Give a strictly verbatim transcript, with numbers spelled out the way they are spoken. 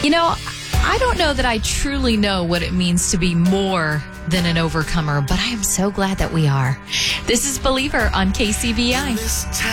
You know, I don't know that I truly know what it means to be more than an overcomer, but I am so glad that we are. This is Believer on K C B I.